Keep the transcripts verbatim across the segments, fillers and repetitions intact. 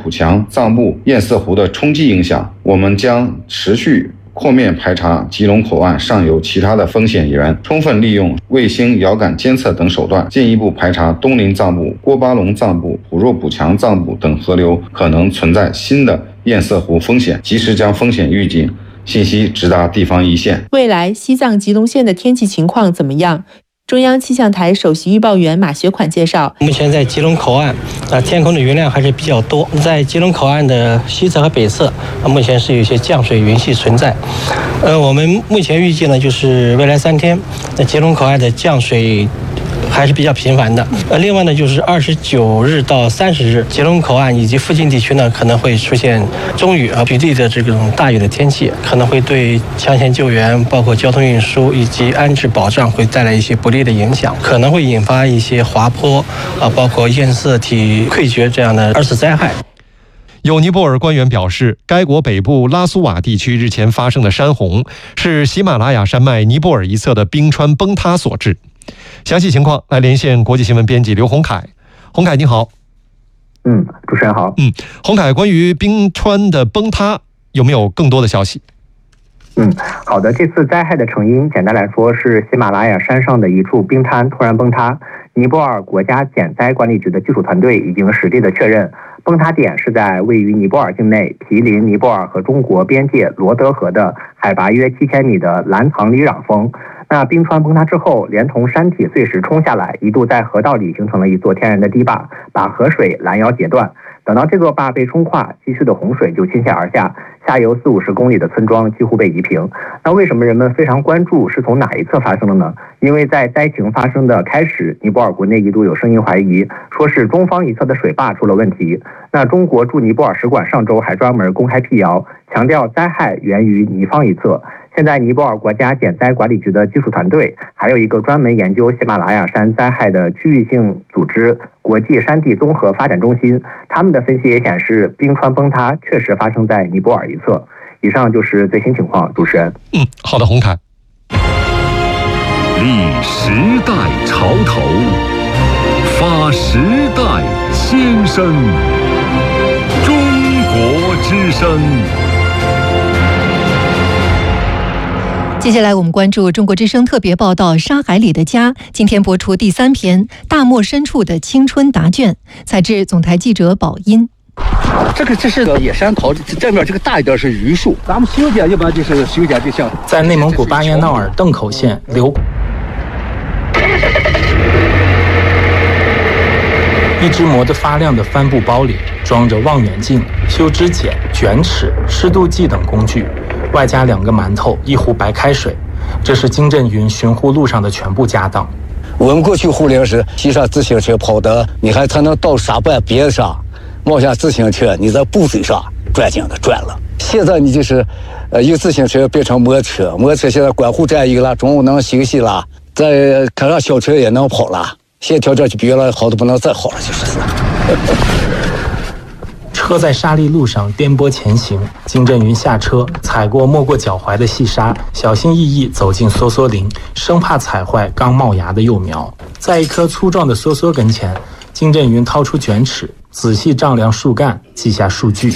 浦强、藏布、堰塞湖的冲击影响，我们将持续扩面排查吉隆口岸上游其他的风险源，充分利用卫星遥感监测等手段，进一步排查东林藏布、郭巴龙藏布、普若浦强藏布等河流可能存在新的堰塞湖风险，及时将风险预警信息直达地方一线。 未来西藏吉隆县的天气情况怎么样？中央气象台首席预报员马学款介绍， 目前在吉隆口岸啊，天空的云量还是比较多。在吉隆口岸的西侧和北侧啊，目前是有一些降水云系存在。呃，我们目前预计呢，就是未来三天，那吉隆口岸的降水还是比较频繁的。呃，另外呢，就是二十九日到三十日，吉隆口岸以及附近地区呢，可能会出现中雨啊、局地的这种大雨的天气，可能会对抢险救援、包括交通运输以及安置保障会带来一些不利的影响，可能会引发一些滑坡啊，包括堰塞体溃决这样的二次灾害。 有尼泊尔官员表示，该国北部拉苏瓦地区日前发生的山洪是喜马拉雅山脉尼泊尔一侧的冰川崩塌所致。详细情况来连线国际新闻编辑刘洪凯。洪凯你好。 嗯，主持人好。 嗯，洪凯，关于冰川的崩塌有没有更多的消息？ 嗯，好的。这次灾害的成因，简单来说是喜马拉雅山上的一处冰滩突然崩塌。尼泊尔国家减灾管理局的技术团队已经实地的确认，崩塌点是在位于尼泊尔境内毗邻尼泊尔和中国边界罗德河的海拔约七千米的兰唐里壤峰。那冰川崩塌之后，连同山体碎石冲下来，一度在河道里形成了一座天然的堤坝，把河水拦腰截断。等到这座坝被冲垮，积蓄的洪水就倾泻而下，下游四五十公里的村庄几乎被夷平。那为什么人们非常关注是从哪一侧发生的呢？因为在灾情发生的开始，尼泊尔国内一度有声音怀疑，说是中方一侧的水坝出了问题。那中国驻尼泊尔使馆上周还专门公开辟谣，强调灾害源于尼方一侧。现在尼泊尔国家减灾管理局的技术团队，还有一个专门研究喜马拉雅山灾害的区域性组织国际山地综合发展中心，他们的分析也显示，冰川崩塌确实发生在尼泊尔一侧。以上就是最新情况，主持人。 嗯，好的，洪凯。 立时代潮头，发时代先声，中国之声。 接下来我们关注中国之声特别报道《沙海里的家》，今天播出第三篇《大漠深处的青春答卷》，采自总台记者宝音。 这个这是个野山桃，这面这个大一点是榆树。咱们西游姐一般就是西游姐就像在内蒙古巴彦淖尔邓口县刘，一只磨得发亮的帆布包里装着望远镜、修枝剪、卷尺、湿度计等工具，外加两个馒头、一壶白开水，这是金振云寻呼路上的全部家当。 我们过去护林时骑上自行车跑的，你还才能到沙板边上冒下自行车，你在布水上转井的转了。现在你就是，呃，由自行车变成摩托车，摩托车现在管护站有了，中午能休息了，再开上小车也能跑了。现在条件就比原来好的不能再好了，就是。 车在沙砾路上颠簸前行，金振云下车，踩过没过脚踝的细沙，小心翼翼走进梭梭林，生怕踩坏刚冒芽的幼苗。在一棵粗壮的梭梭跟前，金振云掏出卷尺，仔细丈量树干，记下数据。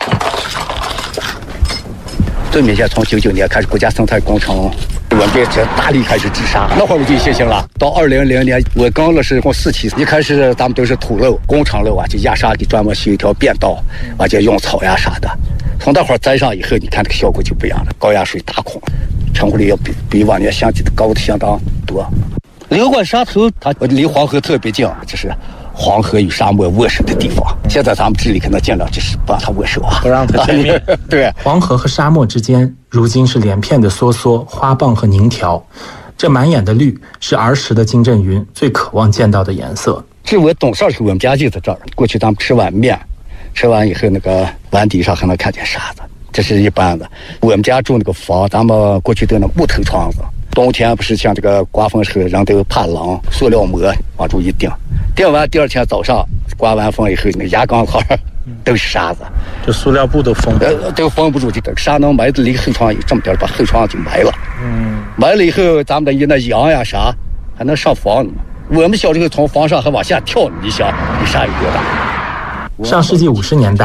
最明显，从九九年开始，国家生态工程，我们这这大力开始治沙，那会儿我就有信心了。到二零零年，我刚了是共四期，一开始咱们都是土路、工程路啊，就压沙给专门修一条便道，而且用草呀啥的。从那会儿栽上以后，你看这个效果就不一样了，高压水大孔，成活率要比比往年相高的相当多。流过沙头，它离黄河特别近，就是黄河与沙漠握手的地方。现在咱们这里可能尽量就是不让它握手啊， 不让它见面。 对， 黄河和沙漠之间，如今是连片的梭梭、花蚌和凝条。这满眼的绿，是儿时的金振云最渴望见到的颜色。 这我懂事儿时候，我们家就在这儿。过去咱们吃碗面，吃完以后那个碗底上还能看见沙子，这是一般的。我们家住那个房，咱们过去都那木头窗子。冬天不是像这个刮风时候，人都怕冷，塑料膜往住一钉，钉完第二天早上刮完风以后，那个牙缸块都是沙子， 这塑料布都封不住， 呃，都封不住，就这个沙能埋的离后窗有这么点，把后窗就埋了。 嗯， 埋了以后，咱们的那羊呀啥还能上房呢。我们小时候从房上还往下跳，你想，你沙有多大？ 上世纪五十年代，